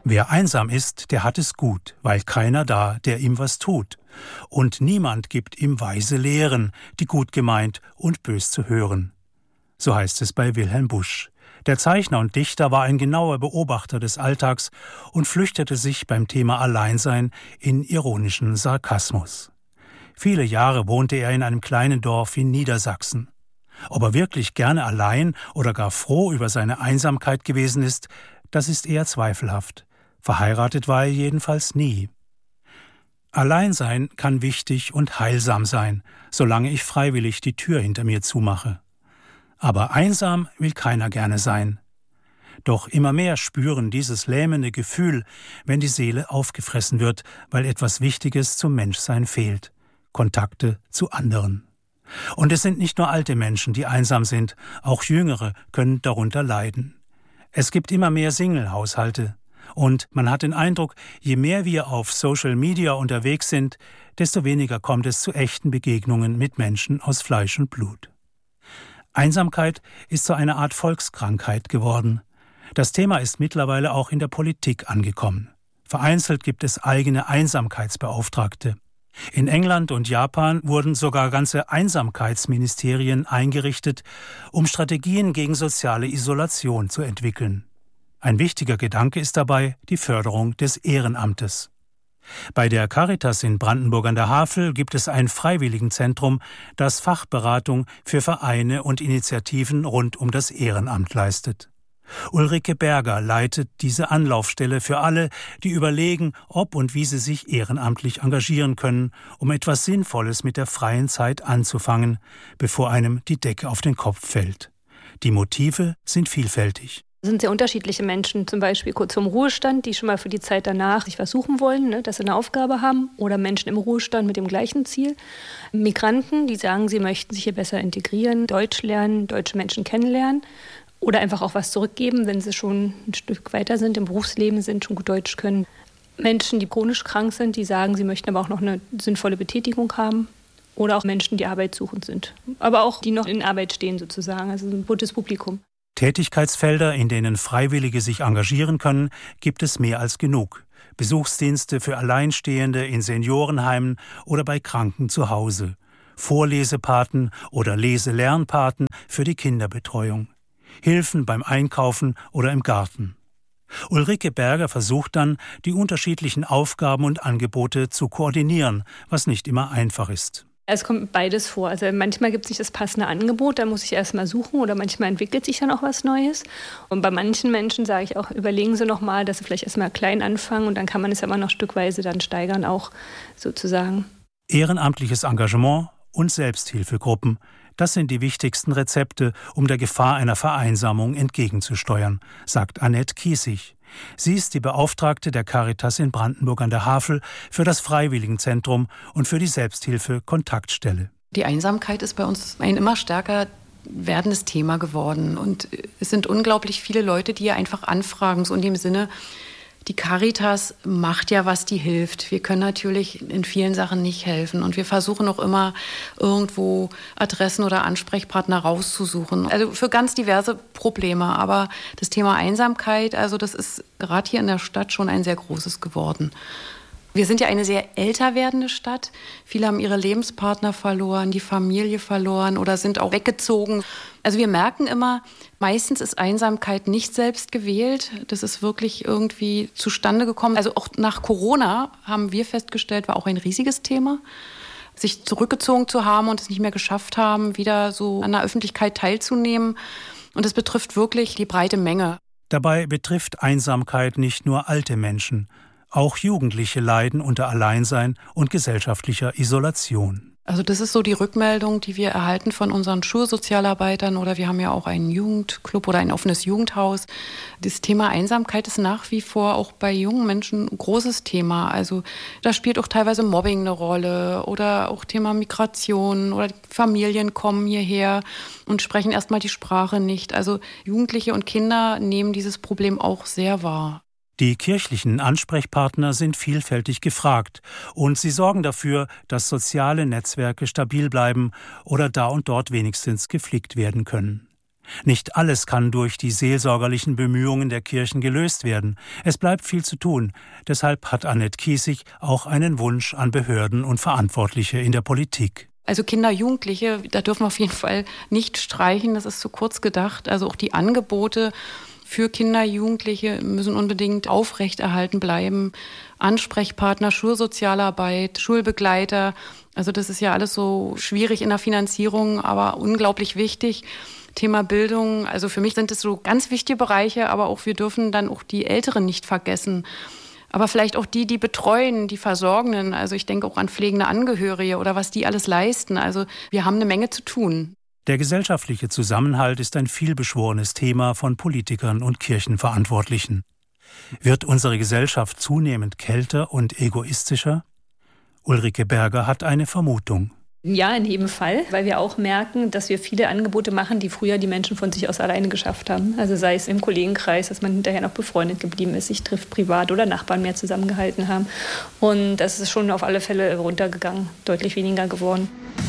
Wer einsam ist, der hat es gut, weil keiner da, der ihm was tut. Und niemand gibt ihm weise Lehren, die gut gemeint und bös zu hören. So heißt es bei Wilhelm Busch. Der Zeichner und Dichter war ein genauer Beobachter des Alltags und flüchtete sich beim Thema Alleinsein in ironischen Sarkasmus. Viele Jahre wohnte er in einem kleinen Dorf in Niedersachsen. Ob er wirklich gerne allein oder gar froh über seine Einsamkeit gewesen ist, das ist eher zweifelhaft. Verheiratet war er jedenfalls nie. Alleinsein kann wichtig und heilsam sein, solange ich freiwillig die Tür hinter mir zumache. Aber einsam will keiner gerne sein. Doch immer mehr spüren dieses lähmende Gefühl, wenn die Seele aufgefressen wird, weil etwas Wichtiges zum Menschsein fehlt: Kontakte zu anderen. Und es sind nicht nur alte Menschen, die einsam sind, auch Jüngere können darunter leiden. Es gibt immer mehr Single-Haushalte. Und man hat den Eindruck, je mehr wir auf Social Media unterwegs sind, desto weniger kommt es zu echten Begegnungen mit Menschen aus Fleisch und Blut. Einsamkeit ist so eine Art Volkskrankheit geworden. Das Thema ist mittlerweile auch in der Politik angekommen. Vereinzelt gibt es eigene Einsamkeitsbeauftragte. In England und Japan wurden sogar ganze Einsamkeitsministerien eingerichtet, um Strategien gegen soziale Isolation zu entwickeln. Ein wichtiger Gedanke ist dabei die Förderung des Ehrenamtes. Bei der Caritas in Brandenburg an der Havel gibt es ein Freiwilligenzentrum, das Fachberatung für Vereine und Initiativen rund um das Ehrenamt leistet. Ulrike Berger leitet diese Anlaufstelle für alle, die überlegen, ob und wie sie sich ehrenamtlich engagieren können, um etwas Sinnvolles mit der freien Zeit anzufangen, bevor einem die Decke auf den Kopf fällt. Die Motive sind vielfältig. Es sind sehr unterschiedliche Menschen, zum Beispiel kurz vorm Ruhestand, die schon mal für die Zeit danach sich was suchen wollen, dass sie eine Aufgabe haben. Oder Menschen im Ruhestand mit dem gleichen Ziel. Migranten, die sagen, sie möchten sich hier besser integrieren, Deutsch lernen, deutsche Menschen kennenlernen. Oder einfach auch was zurückgeben, wenn sie schon ein Stück weiter sind, im Berufsleben sind, schon gut Deutsch können. Menschen, die chronisch krank sind, die sagen, sie möchten aber auch noch eine sinnvolle Betätigung haben. Oder auch Menschen, die arbeitssuchend sind. Aber auch die noch in Arbeit stehen sozusagen, also ein buntes Publikum. Tätigkeitsfelder, in denen Freiwillige sich engagieren können, gibt es mehr als genug. Besuchsdienste für Alleinstehende in Seniorenheimen oder bei Kranken zu Hause. Vorlesepaten oder Lese-Lernpaten für die Kinderbetreuung. Hilfen beim Einkaufen oder im Garten. Ulrike Berger versucht dann, die unterschiedlichen Aufgaben und Angebote zu koordinieren, was nicht immer einfach ist. Es kommt beides vor. Also manchmal gibt es nicht das passende Angebot, da muss ich erst mal suchen, oder manchmal entwickelt sich dann auch was Neues. Und bei manchen Menschen sage ich auch, überlegen Sie noch mal, dass Sie vielleicht erst mal klein anfangen und dann kann man es ja immer noch stückweise dann steigern auch sozusagen. Ehrenamtliches Engagement und Selbsthilfegruppen, das sind die wichtigsten Rezepte, um der Gefahr einer Vereinsamung entgegenzusteuern, sagt Annette Kiesig. Sie ist die Beauftragte der Caritas in Brandenburg an der Havel für das Freiwilligenzentrum und für die Selbsthilfe-Kontaktstelle. Die Einsamkeit ist bei uns ein immer stärker werdendes Thema geworden. Und es sind unglaublich viele Leute, die ja einfach anfragen, so in dem Sinne, die Caritas macht ja, was die hilft. Wir können natürlich in vielen Sachen nicht helfen. Und wir versuchen auch immer, irgendwo Adressen oder Ansprechpartner rauszusuchen. Also für ganz diverse Probleme. Aber das Thema Einsamkeit, also das ist gerade hier in der Stadt schon ein sehr großes geworden. Wir sind ja eine sehr älter werdende Stadt. Viele haben ihre Lebenspartner verloren, die Familie verloren oder sind auch weggezogen. Also wir merken immer, meistens ist Einsamkeit nicht selbst gewählt. Das ist wirklich irgendwie zustande gekommen. Also auch nach Corona haben wir festgestellt, war auch ein riesiges Thema. Sich zurückgezogen zu haben und es nicht mehr geschafft haben, wieder so an der Öffentlichkeit teilzunehmen. Und es betrifft wirklich die breite Menge. Dabei betrifft Einsamkeit nicht nur alte Menschen. Auch Jugendliche leiden unter Alleinsein und gesellschaftlicher Isolation. Also das ist so die Rückmeldung, die wir erhalten von unseren Schulsozialarbeitern, oder wir haben ja auch einen Jugendclub oder ein offenes Jugendhaus. Das Thema Einsamkeit ist nach wie vor auch bei jungen Menschen ein großes Thema. Also da spielt auch teilweise Mobbing eine Rolle oder auch Thema Migration oder Familien kommen hierher und sprechen erstmal die Sprache nicht. Also Jugendliche und Kinder nehmen dieses Problem auch sehr wahr. Die kirchlichen Ansprechpartner sind vielfältig gefragt und sie sorgen dafür, dass soziale Netzwerke stabil bleiben oder da und dort wenigstens gepflegt werden können. Nicht alles kann durch die seelsorgerlichen Bemühungen der Kirchen gelöst werden. Es bleibt viel zu tun. Deshalb hat Annette Kiesig auch einen Wunsch an Behörden und Verantwortliche in der Politik. Also Kinder, Jugendliche, da dürfen wir auf jeden Fall nicht streichen. Das ist zu kurz gedacht. Also auch die Angebote für Kinder, Jugendliche müssen unbedingt aufrechterhalten bleiben. Ansprechpartner, Schulsozialarbeit, Schulbegleiter. Also das ist ja alles so schwierig in der Finanzierung, aber unglaublich wichtig. Thema Bildung, also für mich sind es so ganz wichtige Bereiche, aber auch wir dürfen dann auch die Älteren nicht vergessen. Aber vielleicht auch die betreuen, die Versorgenden. Also ich denke auch an pflegende Angehörige oder was die alles leisten. Also wir haben eine Menge zu tun. Der gesellschaftliche Zusammenhalt ist ein vielbeschworenes Thema von Politikern und Kirchenverantwortlichen. Wird unsere Gesellschaft zunehmend kälter und egoistischer? Ulrike Berger hat eine Vermutung. Ja, in jedem Fall, weil wir auch merken, dass wir viele Angebote machen, die früher die Menschen von sich aus alleine geschafft haben. Also sei es im Kollegenkreis, dass man hinterher noch befreundet geblieben ist, sich trifft privat oder Nachbarn mehr zusammengehalten haben. Und das ist schon auf alle Fälle runtergegangen, deutlich weniger geworden.